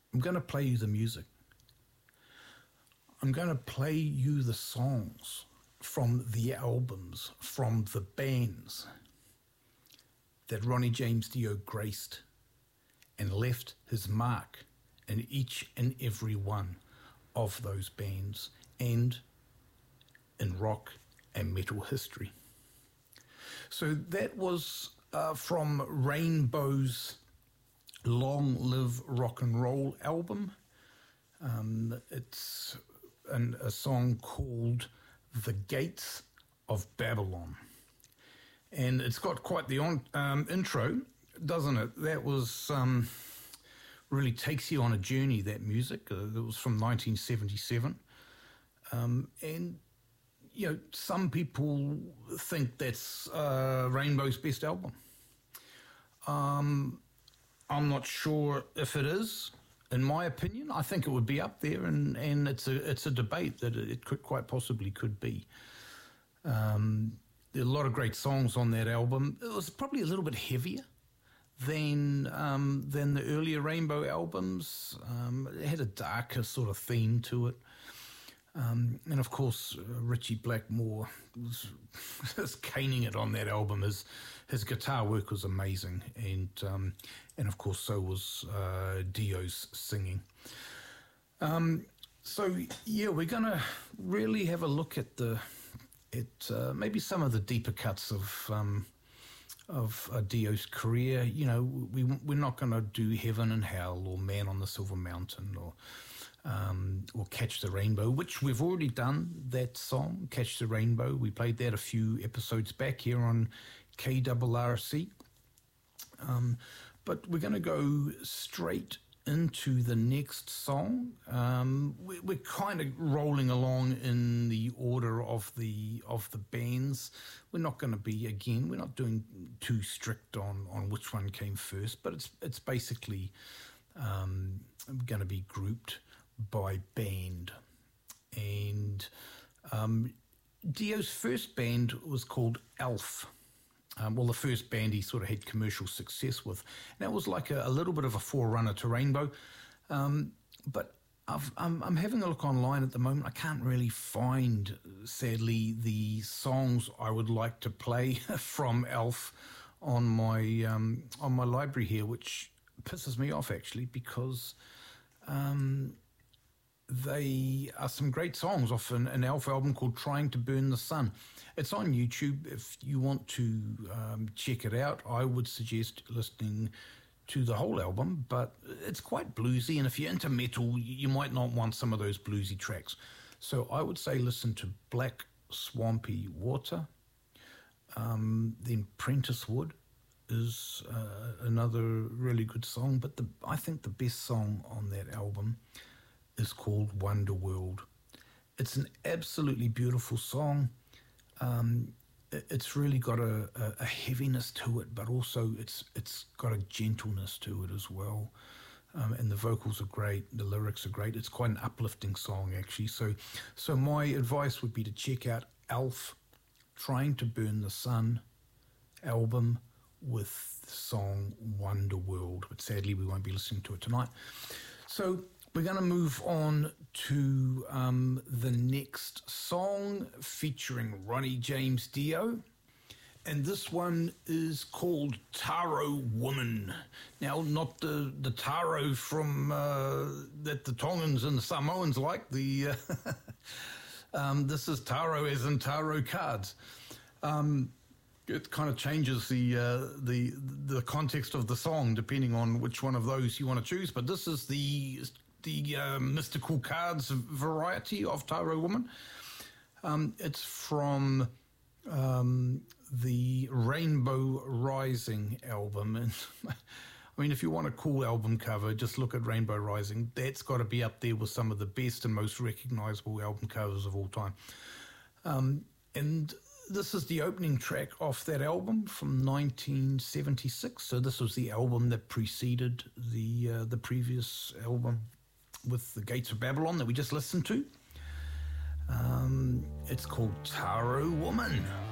I'm going to play you the music. I'm going to play you the songs from the albums, from the bands that Ronnie James Dio graced and left his mark in each and every one of those bands and in rock and metal history. So that was from Rainbow's Long Live Rock and Roll album. It's a song called The Gates of Babylon. And it's got quite the intro, doesn't it? That was really takes you on a journey, that music. It was from 1977. And, you know, some people think that's Rainbow's best album. I'm not sure if it is. In my opinion, I think it would be up there, and it's a debate that it could quite possibly could be. There are a lot of great songs on that album. It was probably a little bit heavier than the earlier Rainbow albums. It had a darker sort of theme to it. And of course, Ritchie Blackmore was caning it on that album. His guitar work was amazing, and of course, so was Dio's singing. So yeah, we're gonna really have a look at maybe some of the deeper cuts of Dio's career. You know, we're not going to do Heaven and Hell or Man on the Silver Mountain or Catch the Rainbow, which we've already done. That song, Catch the Rainbow, we played that a few episodes back here on KRRC. But we're going to go straight into the next song. We're kind of rolling along in the order of the bands. We're not going to be, again, we're not doing too strict on which one came first, but it's basically going to be grouped by band. And Dio's first band was called Elf. The first band he sort of had commercial success with. And that was like a little bit of a forerunner to Rainbow. But I'm having a look online at the moment. I can't really find, sadly, the songs I would like to play from Elf on my library here, which pisses me off, actually, because they are some great songs off an Elf album called Trying to Burn the Sun. It's on YouTube. If you want to check it out, I would suggest listening to the whole album, but it's quite bluesy, and if you're into metal, you might not want some of those bluesy tracks. So I would say listen to Black Swampy Water. Then Prentice Wood is another really good song, but I think the best song on that album is called Wonder World. It's an absolutely beautiful song. It's really got a heaviness to it, but also it's got a gentleness to it as well. And the vocals are great, the lyrics are great. It's quite an uplifting song, actually. So my advice would be to check out Elf, Trying to Burn the Sun album with the song Wonder World. But sadly, we won't be listening to it tonight. So we're going to move on to the next song featuring Ronnie James Dio. And this one is called Taro Woman. Now, not the taro from that the Tongans and the Samoans like. This is taro as in tarot cards. It kind of changes the context of the song depending on which one of those you want to choose. But this is the mystical cards variety of Taro Woman. It's from the Rainbow Rising album. And I mean, if you want a cool album cover, just look at Rainbow Rising. That's got to be up there with some of the best and most recognizable album covers of all time. And this is the opening track off that album from 1976. So this was the album that preceded the previous album with The Gates of Babylon that we just listened to. It's called Taro Woman.